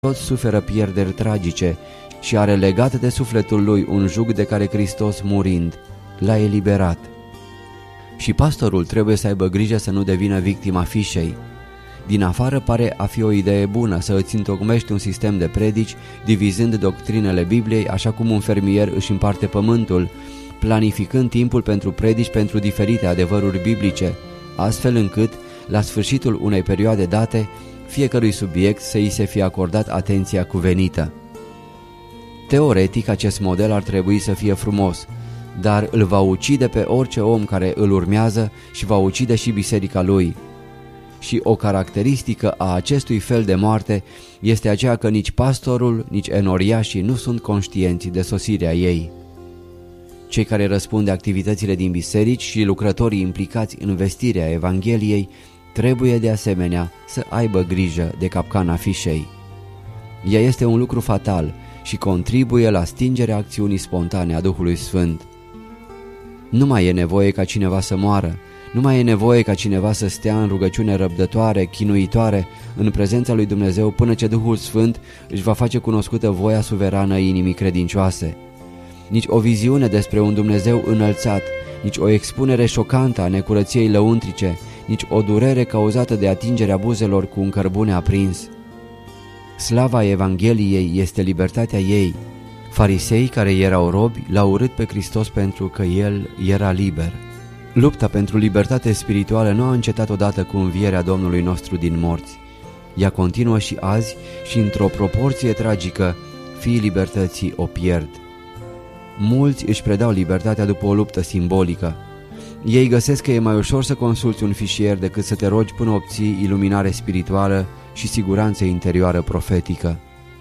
tot suferă pierderi tragice și are legat de sufletul lui un jug de care Hristos, murind, l-a eliberat. Și pastorul trebuie să aibă grijă să nu devină victima fișei. Din afară pare a fi o idee bună să îți întocmești un sistem de predici, divizând doctrinele Bibliei așa cum un fermier își împarte pământul, planificând timpul pentru predici pentru diferite adevăruri biblice, astfel încât, la sfârșitul unei perioade date, fiecărui subiect să îi se fie acordat atenția cuvenită. Teoretic, acest model ar trebui să fie frumos, dar îl va ucide pe orice om care îl urmează și va ucide și biserica lui. Și o caracteristică a acestui fel de moarte este aceea că nici pastorul, nici enoriașii nu sunt conștienți de sosirea ei. Cei care răspund de activitățile din biserici și lucrătorii implicați în vestirea Evangheliei trebuie de asemenea să aibă grijă de capcana fișei. Ea este un lucru fatal și contribuie la stingerea acțiunii spontane a Duhului Sfânt. Nu mai e nevoie ca cineva să moară, nu mai e nevoie ca cineva să stea în rugăciune răbdătoare, chinuitoare, în prezența lui Dumnezeu până ce Duhul Sfânt își va face cunoscută voia suverană a inimii credincioase. Nici o viziune despre un Dumnezeu înălțat, nici o expunere șocantă a necurăției lăuntrice, nici o durere cauzată de atingerea buzelor cu un cărbune aprins. Slava Evangheliei este libertatea ei. Fariseii care erau robi l-au urât pe Hristos pentru că El era liber. Lupta pentru libertate spirituală nu a încetat odată cu învierea Domnului nostru din morți. Ea continuă și azi și într-o proporție tragică, fiii libertății o pierd. Mulți își predau libertatea după o luptă simbolică. Ei găsesc că e mai ușor să consulți un fișier decât să te rogi până obții iluminare spirituală și siguranță interioară profetică.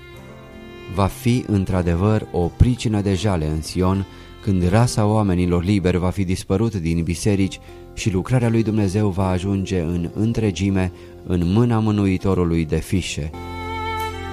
Va fi într-adevăr o pricină de jale în Sion când rasa oamenilor liberi va fi dispărut din biserici și lucrarea lui Dumnezeu va ajunge în întregime în mâna Mântuitorului de fișe.